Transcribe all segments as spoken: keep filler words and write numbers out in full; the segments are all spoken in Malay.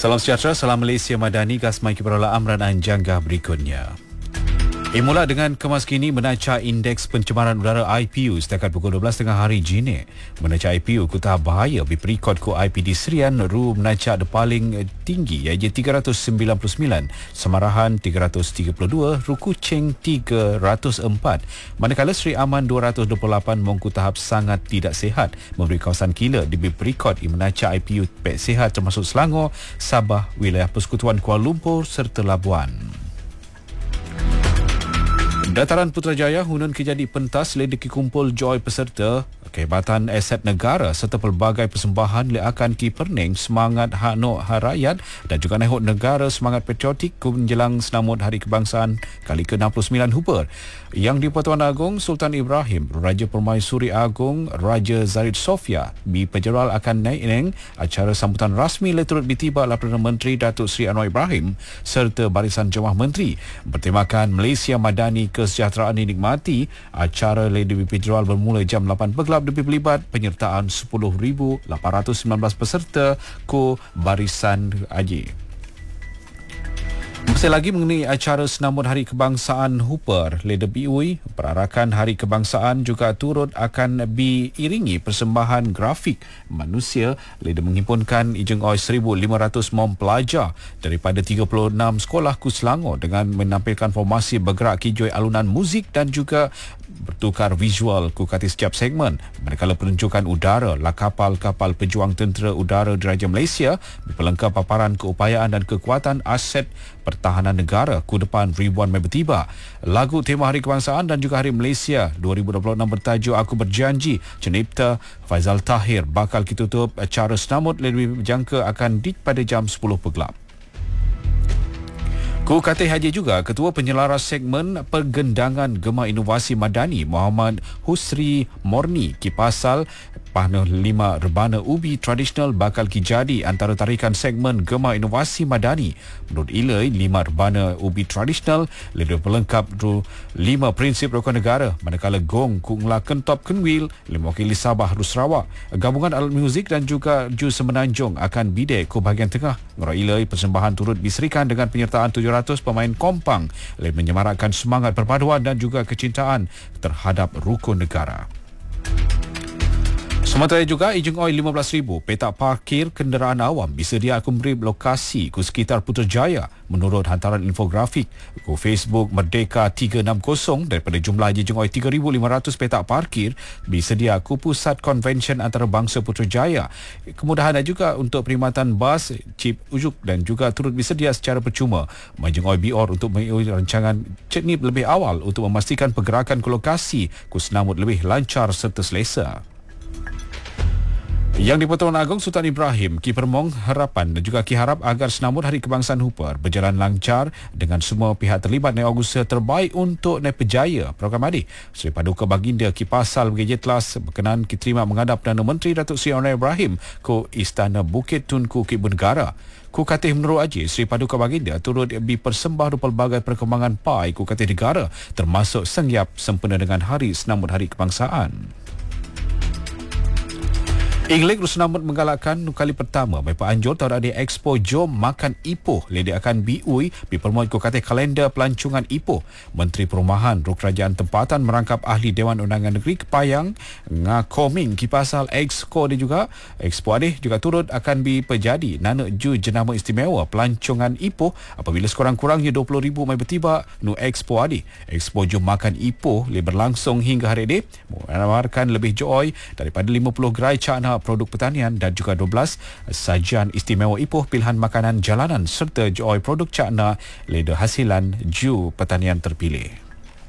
Salam sejahtera, salam Malaysia Madani, Gasmai Kibarullah Amran dan Jangga berikutnya. Imula dengan kemas kini menacah indeks pencemaran udara I P U setakat pukul dua belas tiga puluh hari jini. Menacah I P U ku tahap bahaya berikod ku I P D Serian ru menacah paling tinggi iaitu tiga ratus sembilan puluh sembilan, Semarahan tiga ratus tiga puluh dua, Ru Kuching tiga ratus empat. Manakala Seri Aman dua ratus dua puluh lapan mengku tahap sangat tidak sihat memberi kawasan kila di berikod menacah I P U pek sihat termasuk Selangor, Sabah, wilayah Persekutuan Kuala Lumpur serta Labuan. Dataran Putrajaya hunun kejadi pentas ledeki kumpul joy peserta kehebatan aset negara serta pelbagai persembahan le akan ki perning semangat hak no hak rakyat dan juga nehot negara semangat patriotik menjelang senamut Hari Kebangsaan kali ke enam puluh sembilan Hubur. Yang di Pertuan Agong Sultan Ibrahim, Raja Permaisuri Agong Raja Zaid Sofia bi Pejeral akan naik neng acara sambutan rasmi le turut ditiba oleh Perdana Menteri Datuk Seri Anwar Ibrahim serta barisan jemaah menteri. Bertemakan Malaysia Madani Kesejahteraan dinikmati, acara le di Pejeral bermula jam lapan bergelap lebih melibat penyertaan sepuluh ribu lapan ratus sembilan belas peserta ku barisan haji. Masih lagi mengenai acara senambut Hari Kebangsaan Hooper, Leda B U I, perarakan Hari Kebangsaan juga turut akan diiringi persembahan grafik manusia. Leda menghimpunkan ijeng oi seribu lima ratus mom pelajar daripada tiga puluh enam sekolah ku Selangor dengan menampilkan formasi bergerak kijoi alunan muzik dan juga bertukar visual ku kati setiap segmen. Manakala penunjukan udara lah kapal-kapal pejuang tentera udara Diraja Malaysia berpelengkap paparan keupayaan dan kekuatan aset pertahanan negara ku depan ribuan member tiba. Lagu tema Hari Kebangsaan dan juga Hari Malaysia dua ribu dua puluh enam bertajuk Aku Berjanji, Cenipta Faizal Tahir bakal ditutup acara senamut lebih berjangka akan di pada jam sepuluh bergelap. Ku kata haji juga Ketua Penyelaras Segmen Pergendangan Gemah Inovasi Madani Muhammad Husri Morni ki pasal pahna lima rebana ubi tradisional bakal ki jadi antara tarikan segmen Gemah Inovasi Madani. Menurut ilai lima rebana ubi tradisional lebih pelengkap ru lima prinsip rukun negara, manakala gong ku ngla kentop kenwil le mewakili Sabah ru Sarawak. Gabungan alat muzik dan juga ju semenanjung akan bidai ku bahagian tengah. Ngora ilai persembahan turut diserikan dengan penyertaan tujuh ratus pemain kompang le menyemarakkan semangat perpaduan dan juga kecintaan terhadap rukun negara. Sementara juga, ijeng oi lima belas ribu petak parkir kenderaan awam disedia memberi lokasi ku sekitar Putrajaya menurut hantaran infografik ku Facebook Merdeka tiga enam kosong. Daripada jumlah ijeng oi tiga ribu lima ratus petak parkir disedia ku pusat konvensyen antarabangsa Putrajaya. Kemudahan juga untuk perkhidmatan bas, chip ujuk dan juga turut disedia secara percuma. Ijeng oi B R untuk mengikuti rancangan ceknip lebih awal untuk memastikan pergerakan ke lokasi ku senamut lebih lancar serta selesa. Yang di Pertuan Agong Sultan Ibrahim, Ki Permong harapan dan juga Ki harap agar senambut Hari Kebangsaan Hooper berjalan lancar dengan semua pihak terlibat dan usaha terbaik untuk naik berjaya program adi. Seri Paduka Baginda Ki Pasal Bergeja Telas berkenan ki terima menghadap Perdana Menteri Datuk Seri Anwar Ibrahim ke Istana Bukit Tunku Ibu Negara. Ku Katih Menurut Aji, Seri Paduka Baginda turut dipersembah pelbagai perkembangan pai ku Katih negara termasuk sengyap sempena dengan hari senambut Hari Kebangsaan. Inglik Rusenamut menggalakkan kali pertama mereka anjur tahun ada Expo Jom Makan Ipoh ledi akan B U I dipermuat ku kata kalender pelancongan Ipoh. Menteri Perumahan Ruk Kerajaan Tempatan merangkap ahli Dewan Undangan Negeri Kepayang ngakoming ki pasal Exco dia juga Expo adih juga turut akan diperjadi nana ju jenama istimewa pelancongan Ipoh apabila sekurang-kurangnya dua puluh ribu mai bertiba nu Expo adih. Expo Jom Makan Ipoh le berlangsung hingga hari ini menawarkan lebih joy daripada lima puluh gerai cakna produk pertanian dan juga dua belas sajian istimewa Ipoh pilihan makanan jalanan serta joy produk cakna leda hasilan ju pertanian terpilih.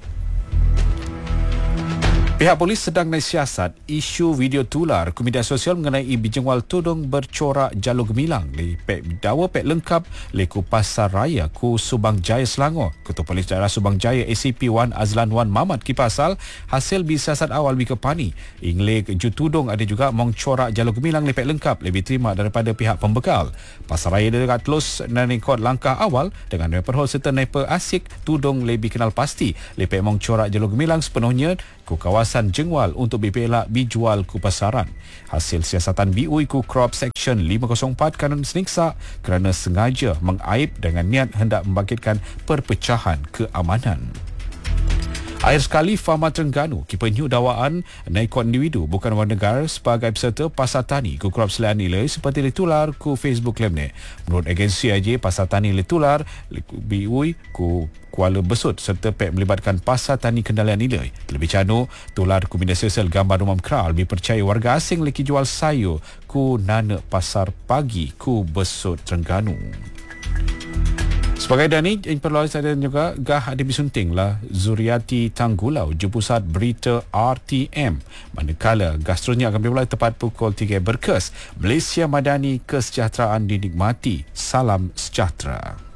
Pihak polis sedang mensiasat isu video tular ke media sosial mengenai bijengwal tudung bercorak jalur gemilang le pek dawa pek lengkap le ku Pasar Raya ku Subang Jaya Selangor. Ketua Polis Daerah Subang Jaya A C P Wan Azlan Wan Mamat ki pasal hasil bisiasat awal bi kepani inglek ju tudung ada juga mong corak jalur gemilang le pek lengkap lebih terima daripada pihak pembekal. Pasar Raya dekat terus menekod langkah awal dengan memperhol serta nepa asik tudung lebih kenal pasti le pek mong corak jalur gemilang sepenuhnya ku kawasan Jengwal untuk dipelak dijual ku pasaran. Hasil siasatan B U I ku Crop Section lima kosong empat Kanun Seniksa kerana sengaja mengaib dengan niat hendak membangkitkan perpecahan keamanan. Akhir sekali, Fahma Terengganu, kipenyu dakwaan naikot individu bukan warga negara sebagai peserta Pasar Tani ku Krop Selian nilai seperti ditular ku Facebook Lemne. Menurut agensi I J, Pasar Tani ditular B U I ku Kuala Besut serta pek melibatkan Pasar Tani Kendalian Nilai. Lebih canu, tular ku media sosial gambar rumah kral lebih percaya warga asing leki jual sayur ku nana Pasar Pagi ku Besut Terengganu. Sebagai dani, perlu saya juga gah ada bisunting lah Zuriati Tanggulau, Jempusat Berita R T M. Manakala gastronya akan dimulai tepat pukul tiga berkes. Malaysia Madani, kesejahteraan dinikmati. Salam sejahtera.